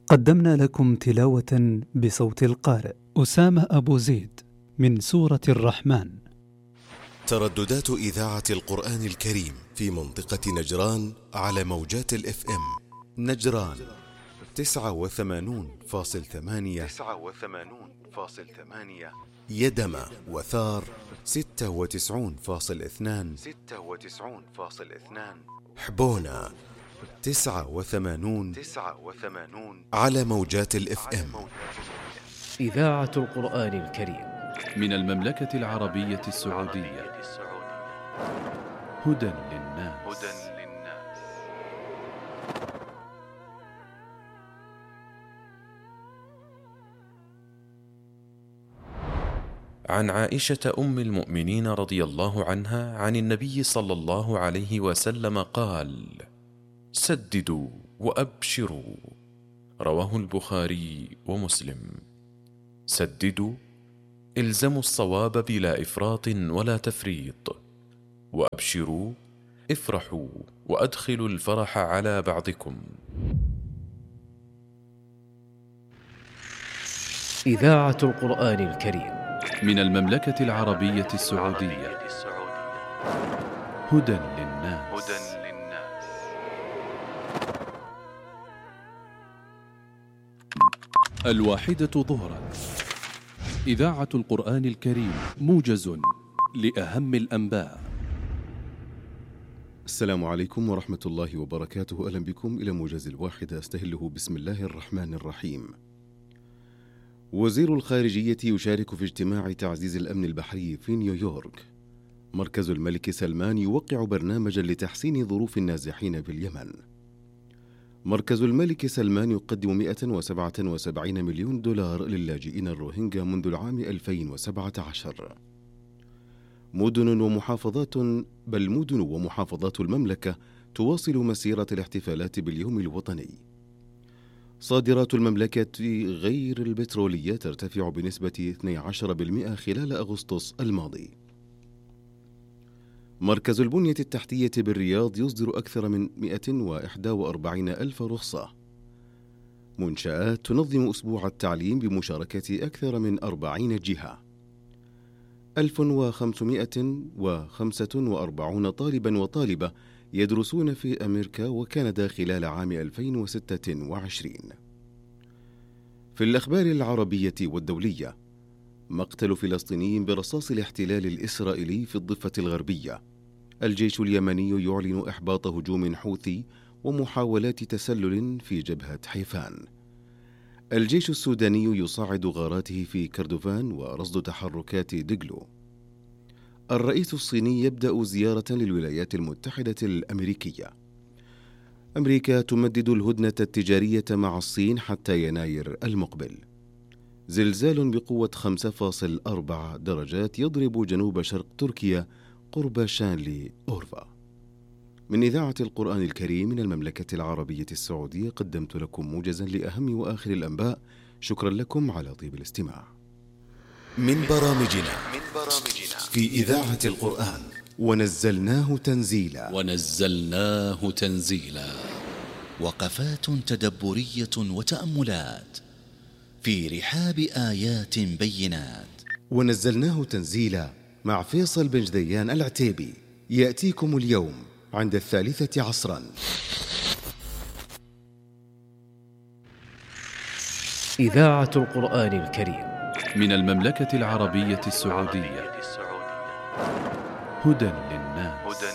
قدمنا لكم تلاوة بصوت القارئ أسامة أبو زيد من سورة الرحمن. ترددات إذاعة القرآن الكريم في منطقة نجران على موجات الإف إم نجران 89.8 يدمى وثار 96.2 حبونا 89 على موجات الإف إم. إذاعة القرآن الكريم من المملكة العربية السعودية. هدى للناس. عن عائشة أم المؤمنين رضي الله عنها عن النبي صلى الله عليه وسلم قال: سددوا وأبشروا. رواه البخاري ومسلم. سددوا، الزموا الصواب بلا إفراط ولا تفريط. وأبشروا، افرحوا وأدخلوا الفرح على بعضكم. إذاعة القرآن الكريم من المملكة العربية السعودية. هدى للناس. الواحدة ظهرا. إذاعة القرآن الكريم، موجز لأهم الأنباء. السلام عليكم ورحمة الله وبركاته. أهلا بكم إلى موجز الواحدة، أستهله بسم الله الرحمن الرحيم. وزير الخارجية يشارك في اجتماع تعزيز الأمن البحري في نيويورك. مركز الملك سلمان يوقع برنامجا لتحسين ظروف النازحين في اليمن. مركز الملك سلمان يقدم 177 مليون دولار للاجئين الروهينجا منذ العام 2017. مدن ومحافظات المملكة تواصل مسيرة الاحتفالات باليوم الوطني. صادرات المملكة غير البترولية ترتفع بنسبة 12% خلال أغسطس الماضي. مركز البنية التحتية بالرياض يصدر أكثر من 141 ألف رخصة. منشآت تنظم أسبوع التعليم بمشاركة أكثر من 40 جهة. 1545 طالبا وطالبة يدرسون في أمريكا وكندا خلال عام 2026. في الأخبار العربية والدولية: مقتل فلسطيني برصاص الاحتلال الإسرائيلي في الضفة الغربية. الجيش اليمني يعلن إحباط هجوم حوثي ومحاولات تسلل في جبهة حيفان. الجيش السوداني يصاعد غاراته في كردفان ورصد تحركات دجلو. الرئيس الصيني يبدأ زيارة للولايات المتحدة الأمريكية. أمريكا تمدد الهدنة التجارية مع الصين حتى يناير المقبل. زلزال بقوة 5.4 درجات يضرب جنوب شرق تركيا قرب شانلي أورفا. من إذاعة القرآن الكريم من المملكة العربية السعودية قدمت لكم موجزا لأهم وآخر الأنباء. شكرا لكم على طيب الاستماع. من برامجنا في إذاعة القرآن: ونزلناه تنزيلا. وقفات تدبرية وتأملات في رحاب آيات بينات. ونزلناه تنزيلا مع فيصل بن جديان العتيبي، يأتيكم اليوم عند 3 عصرا. إذاعة القرآن الكريم من المملكة العربية السعودية. هدى للناس.